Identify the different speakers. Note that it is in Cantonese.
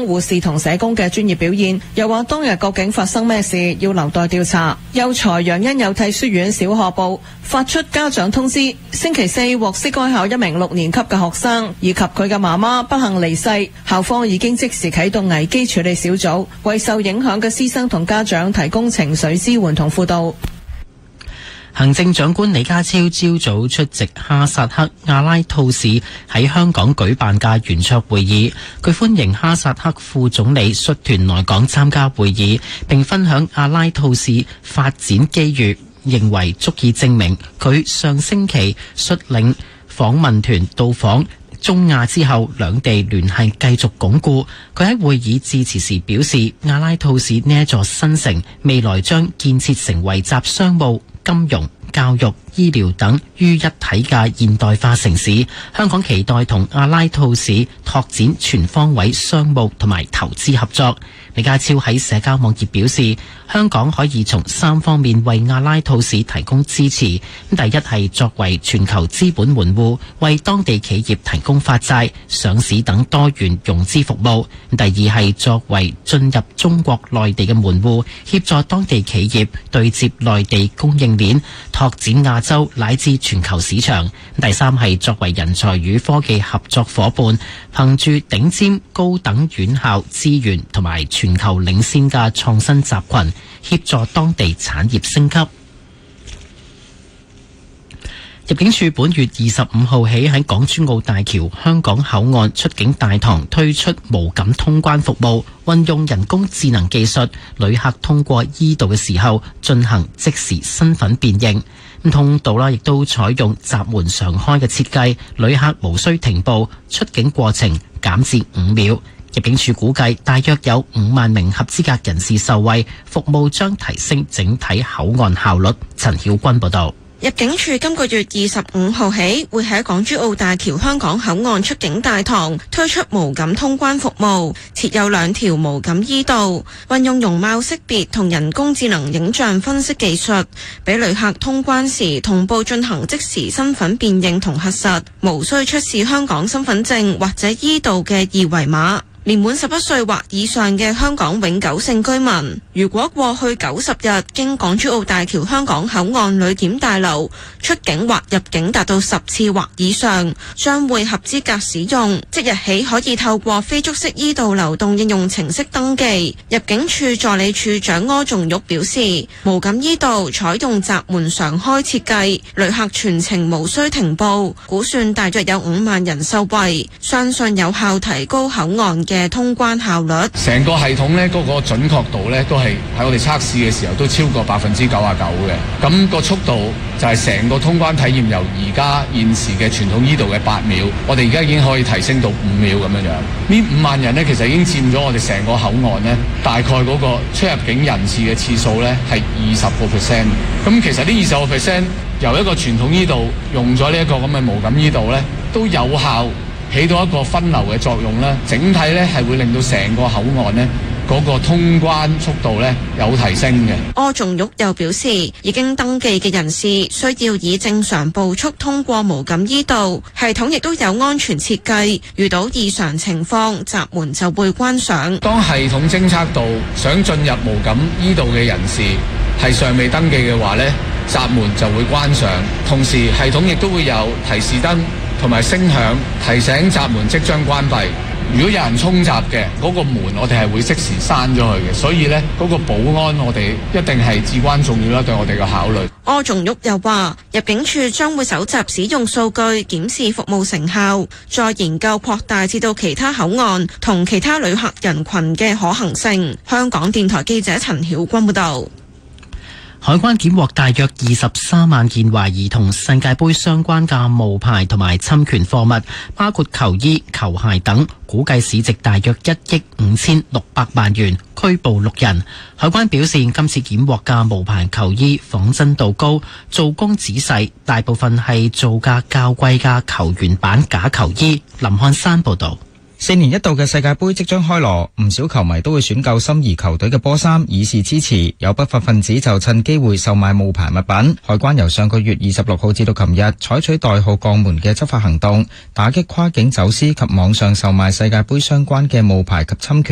Speaker 1: 生、護士同社工嘅專業表現，又話當日究竟發生咩事，要留待調查。有才楊欣有替書院小學部發出家長通知，星期四獲悉該校一名6年級嘅學生以及佢嘅媽媽不幸離世，校方已經即時啟動危機處理小組，為受影響嘅師生同家長提供情緒支援同輔導。
Speaker 2: 行政長官李家超朝早出席哈薩克阿拉吐市喺香港舉辦嘅圓桌會議，佢歡迎哈薩克副總理率團來港參加會議，並分享阿拉吐市發展機遇，認為足以證明佢上星期率領訪問團到訪中亞之後，兩地聯繫繼續鞏固。佢喺會議致辭時表示，阿拉吐市呢一座新城未來將建設成為集商務、金融、教育、醫療等於一體嘅現代化城市。香港期待同阿拉吐市拓展全方位商務同埋投資合作。李家超喺社交網頁表示，香港可以從3方面為阿拉吐市提供支持。第一係作為全球資本門戶，為當地企業提供發債、上市等多元融資服務。第二係作為進入中國內地嘅門戶，協助當地企業對接內地供應鏈，拓展亞洲乃至全球市場。第三係作為人才與科技合作夥伴，憑住頂尖高等院校資源同埋全球領先嘅創新集群，協助當地產業升級。入境處本月25號起喺港珠澳大橋香港口岸出境大堂推出無感通關服務，運用人工智能技術，旅客通過E道嘅時候進行即時身份辨認。通道啦，亦都採用閘門常開嘅設計，旅客無需停步，出境過程減至5秒。入境處估計大約有5萬名合資格人士受惠，服務將提升整體口岸效率。陳曉君報導。
Speaker 3: 入境處今個月25號起會喺港珠澳大橋香港口岸出境大堂推出無感通關服務，設有2條無感E道，運用容貌識別同人工智能影像分析技術，俾旅客通關時同步進行即時身份辨認同核實，無需出示香港身份證或者E道嘅2維碼。年滿11歲或以上嘅香港永久性居民，如果過去90日經港珠澳大橋香港口岸旅檢大樓出境或入境達到10次或以上，將會合資格使用。即日起可以透過非觸式E道流動應用程式登記。入境處助理處長柯仲玉表示，無感E道採用閘門常開設計，旅客全程無需停步，估算大約有5萬人受惠，相信有效提高口岸嘅通關效率。
Speaker 4: 成個系統呢嗰個準確度呢都係喺我哋測試嘅時候都超過99%嘅。咁個速度就係成個通關體驗由而家現時嘅傳統E道嘅8秒，我哋而家已經可以提升到5秒咁樣樣。呢5萬人呢其實已經佔咗我哋成個口岸呢大概嗰個出入境人次嘅次數呢係20%。咁其實呢20%由一個傳統E道用咗呢一個咁嘅無感E道呢都有效起到一個分流嘅作用啦，整體咧係會令到成個口岸呢嗰個通關速度咧有提升嘅。
Speaker 3: 柯仲玉又表示，已經登記嘅人士需要以正常步速通過無感E道，系統亦都有安全設計，遇到異常情況，閘門就會關上。
Speaker 4: 當系統偵測到想進入無感E道嘅人士係尚未登記嘅話咧，閘門就會關上，同時系統亦都會有提示燈同埋聲響提醒閘門即將關閉。如果有人衝閘嘅嗰個門，我哋係會即時閂咗佢嘅。所以呢，嗰個保安我哋一定係至關重要啦，對我哋嘅考慮。
Speaker 3: 柯仲玉又話，入境處將會搜集使用數據，檢視服務成效，再研究擴大至到其他口岸同其他旅客人群嘅可行性。香港電台記者陳曉君報道。
Speaker 2: 海關檢獲大約23萬件懷疑同世界盃相關嘅冒牌同埋侵權貨物，包括球衣、球鞋等，估計市值大約1億5600萬元，拘捕6人。海關表示，今次檢獲嘅冒牌球衣仿真度高，做工仔細，大部分係做價較貴嘅球員版假球衣。林漢山報導。
Speaker 5: 4年一度嘅世界盃即將開鑼，唔少球迷都會選購心儀球隊嘅波衫以示支持，有不法分子就趁機會售賣冒牌物品。海關由上個月26號至到琴日採取代號降門嘅執法行動，打擊跨境走私及網上售賣世界盃相關嘅冒牌及侵權